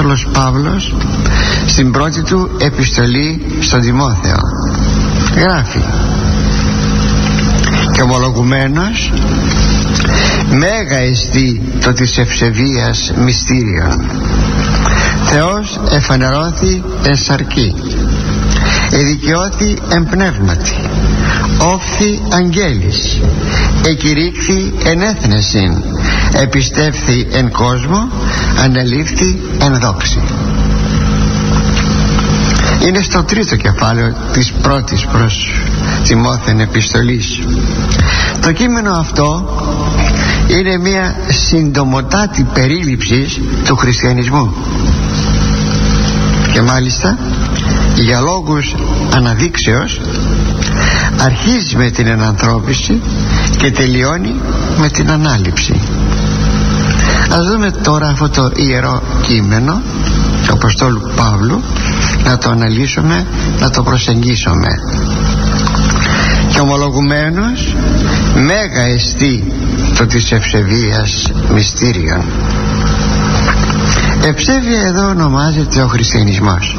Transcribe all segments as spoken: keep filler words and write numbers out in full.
Απόστολος Παύλος στην πρώτη του επιστολή στον Τιμόθεο. Γράφει: και ομολογουμένος μέγα εστί το της ευσεβίας μυστήριον. Θεός εφανερώθη εν σαρκή, εδικαιώθη εν πνεύματι, όφθη αγγέλης, εκηρύχθη εν έθνεσιν, επιστεύθη εν κόσμο, ανελήφθη εν δόξη. Είναι στο τρίτο κεφάλαιο της πρώτης προς Τιμόθεον επιστολής. Το κείμενο αυτό είναι μια συντομοτάτη περίληψη του χριστιανισμού, και μάλιστα για λόγους αναδείξεως αρχίζει με την ενανθρώπιση και τελειώνει με την ανάληψη. Ας δούμε τώρα αυτό το ιερό κείμενο του Αποστόλου Παύλου, να το αναλύσουμε, να το προσεγγίσουμε. Και ομολογουμένως μέγα εστί το της ευσεβίας μυστήριον. Ευσέβεια εδώ ονομάζεται ο χριστιανισμός.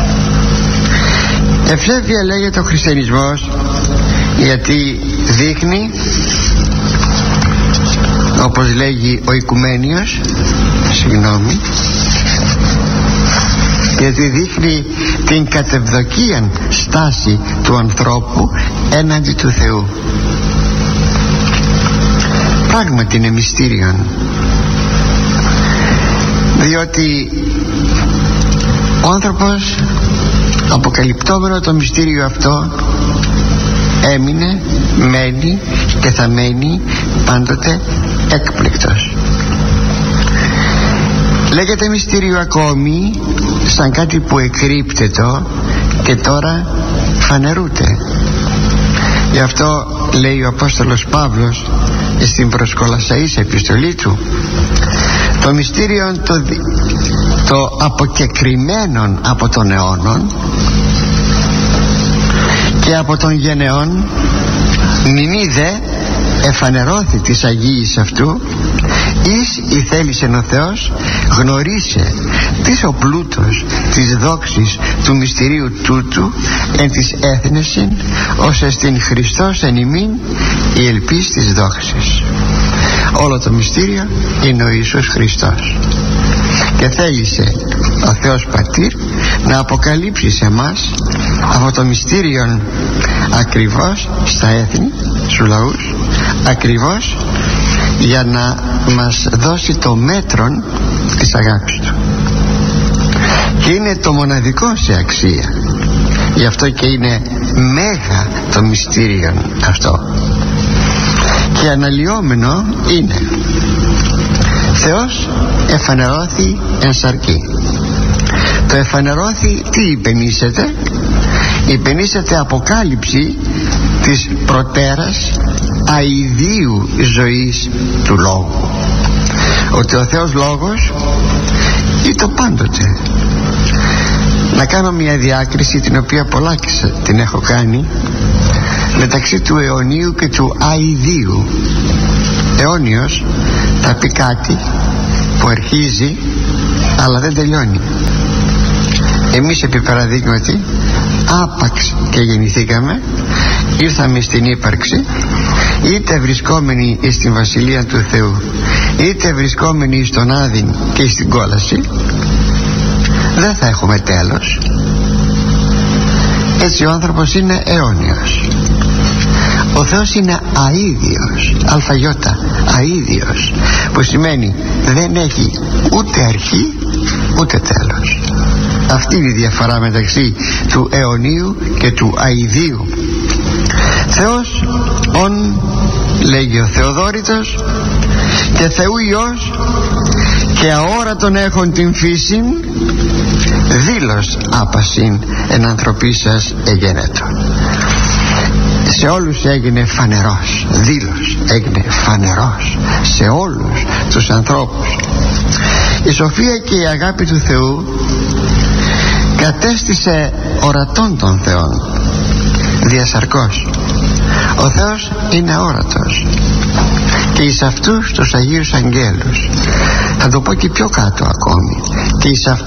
Ευσέβεια λέγεται ο χριστιανισμός γιατί δείχνει, όπως λέγει ο Οικουμένιος, συγγνώμη, γιατί δείχνει την κατευδοκίαν στάση του ανθρώπου έναντι του Θεού. Πράγματι είναι μυστήριον, διότι ο άνθρωπος, αποκαλυπτόμενο το μυστήριο αυτό, έμεινε, μένει και θα μένει πάντοτε έκπληκτος. Λέγεται μυστήριο ακόμη σαν κάτι που εκρύπτετο και τώρα φανερούται. Γι' αυτό λέει ο Απόστολος Παύλος στην προς Κολασσαείς επιστολή του: το μυστήριο το, το αποκεκριμένον από των αιώνων και από των γενεών, νυνή δε εφανερώθη της Αγίης αυτού, εις η θέλησεν ο Θεός γνωρίσε της ο πλούτος της δόξης του μυστηρίου τούτου εν της έθνεσιν, ως εστιν Χριστός εν ημίν η ελπίς της δόξης. Όλο το μυστήριο είναι ο Ιησούς Χριστός, και θέλησε ο Θεός Πατήρ να αποκαλύψει σε εμάς αυτό το μυστήριο ακριβώς στα έθνη, στους λαούς, ακριβώς για να μας δώσει το μέτρον της αγάπης του. Και είναι το μοναδικό σε αξία, γι' αυτό και είναι μέγα το μυστήριο αυτό. Και αναλυόμενο είναι: Θεός εφανερώθη εν σαρκή. Το εφανερώθη τι υπενήσεται? Υπενήσεται αποκάλυψη της προτέρας αηδίου ζωής του Λόγου, ότι ο Θεός Λόγος ήταν πάντοτε. Να κάνω μια διάκριση, την οποία πολλά την έχω κάνει, μεταξύ του αιωνίου και του αηδίου. Αιώνιος θα πει κάτι που αρχίζει αλλά δεν τελειώνει. Εμείς επί παραδείγματι, άπαξ και γεννηθήκαμε, ήρθαμε στην ύπαρξη, είτε βρισκόμενοι στην Βασιλεία του Θεού, είτε βρισκόμενοι στον Άδην και στην κόλαση, δεν θα έχουμε τέλος. Έτσι ο άνθρωπος είναι αιώνιος. Ο Θεός είναι αίδιος, αλφαγιώτα, αίδιος, που σημαίνει δεν έχει ούτε αρχή ούτε τέλος. Αυτή είναι η διαφορά μεταξύ του αιωνίου και του αηδίου. Θεός ον, λέγει ο Θεοδόρητος, και Θεού Υιός, και αόρατον έχον την φύσιν, δήλως άπασιν εν ανθρωπίσας εγένετον. Σε όλους έγινε φανερός, δήλως έγινε φανερός σε όλους τους ανθρώπους. Η σοφία και η αγάπη του Θεού κατέστησε ορατών των Θεών διασαρκώς. Ο Θεός είναι αόρατος, και εις αυτούς τους Αγίους Αγγέλους, θα το πω και πιο κάτω ακόμη, και εις αυτούς